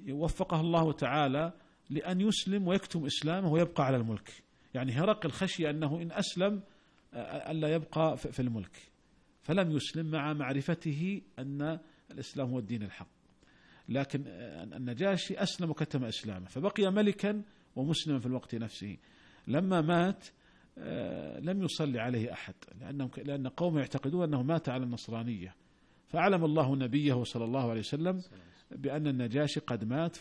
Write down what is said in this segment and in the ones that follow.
وفقه الله تعالى لأن يسلم ويكتم إسلامه ويبقى على الملك. يعني هرقل خشي أنه إن أسلم ألا يبقى في الملك، فلم يسلم مع معرفته أن الإسلام هو الدين الحق. لكن النجاشي أسلم وكتم إسلامه، فبقي ملكا ومسلما في الوقت نفسه. لما مات لم يصلي عليه أحد، لأن قومه يعتقدون أنه مات على النصرانية، فأعلم الله نبيه صلى الله عليه وسلم بأن النجاشي قد مات،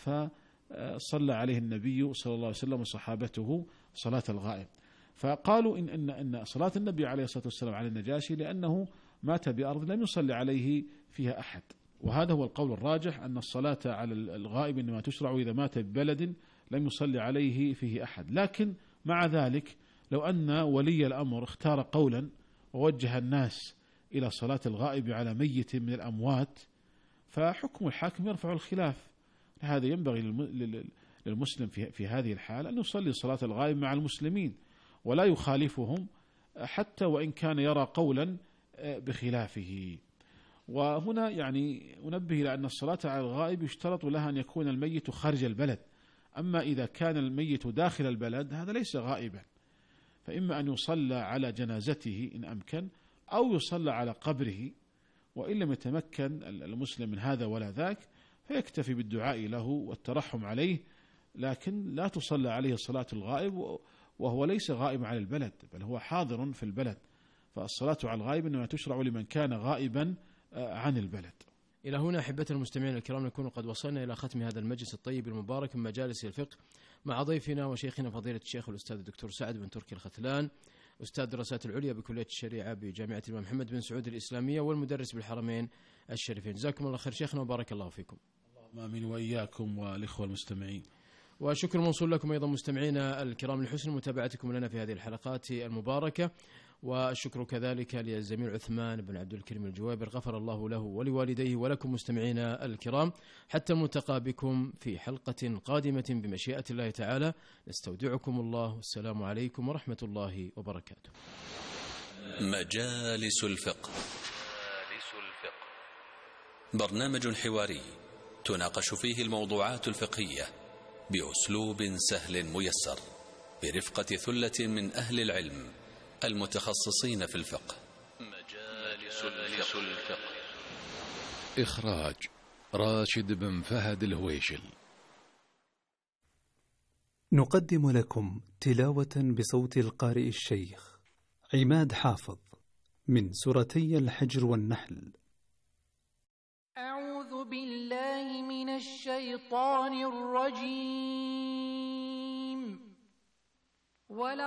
فصلى عليه النبي صلى الله عليه وسلم وصحابته صلاة الغائب. فقالوا إن صلاة النبي عليه الصلاة والسلام على النجاشي لأنه مات بأرض لم يصلي عليه فيها أحد، وهذا هو القول الراجح، أن الصلاة على الغائب إنما تشرع إذا مات ببلد لم يصلي عليه فيه أحد. لكن مع ذلك لو أن ولي الأمر اختار قولا ووجه الناس إلى صلاة الغائب على ميت من الأموات، فحكم الحاكم يرفع الخلاف. هذا ينبغي للمسلم في هذه الحال أن يصلي صلاة الغائب مع المسلمين ولا يخالفهم، حتى وإن كان يرى قولا بخلافه. وهنا يعني أنبه إلى أن الصلاة على الغائب يشترط لها أن يكون الميت خارج البلد، أما إذا كان الميت داخل البلد هذا ليس غائبا، فإما أن يصلى على جنازته إن أمكن، أو يصلى على قبره، وإن لم يتمكن المسلم من هذا ولا ذاك فيكتفي بالدعاء له والترحم عليه، لكن لا تصلى عليه صلاة الغائب وهو ليس غائب عن البلد بل هو حاضر في البلد. فالصلاة على الغائب إنما تشرع لمن كان غائبا عن البلد. إلى هنا أحبتنا المستمعين الكرام نكون قد وصلنا إلى ختم هذا المجلس الطيب المبارك من مجالس الفقه مع ضيفنا وشيخنا فضيلة الشيخ الأستاذ الدكتور سعد بن تركي الختلان، أستاذ الدراسات العليا بكلية الشريعة بجامعة الإمام محمد بن سعود الإسلامية والمدرس بالحرمين الشريفين. جزاكم الله خير شيخنا وبارك الله فيكم. اللهم آمين وإياكم والإخوة المستمعين. وشكر موصول لكم أيضا مستمعينا الكرام لحسن متابعتكم لنا في هذه الحلقات المباركة، والشكر كذلك للزميل عثمان بن عبد الكريم الجوابر، غفر الله له ولوالديه ولكم مستمعينا الكرام. حتى الملتقى بكم في حلقة قادمة بمشيئة الله تعالى، نستودعكم الله والسلام عليكم ورحمة الله وبركاته. مجالس الفقه، برنامج حواري تناقش فيه الموضوعات الفقهية بأسلوب سهل ميسر برفقة ثلة من أهل العلم المتخصصين في الفقه. مجالس الفقه، إخراج راشد بن فهد الهويشل. نقدم لكم تلاوة بصوت القارئ الشيخ عماد حافظ من سورتي الحجر والنحل. أعوذ بالله من الشيطان الرجيم.